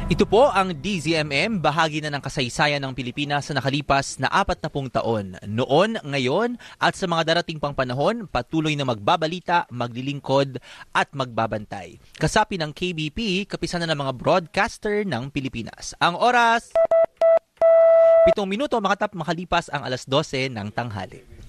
Ito po ang DZMM, bahagi na ng kasaysayan ng Pilipinas sa nakalipas na 40 taon. Noon, ngayon, at sa mga darating pang panahon, patuloy na magbabalita, maglilingkod, at magbabantay. Kasapi ng KBP, kapisanan ng mga broadcaster ng Pilipinas. Ang oras, 7 minuto makalipas ang 12:00 ng tanghali.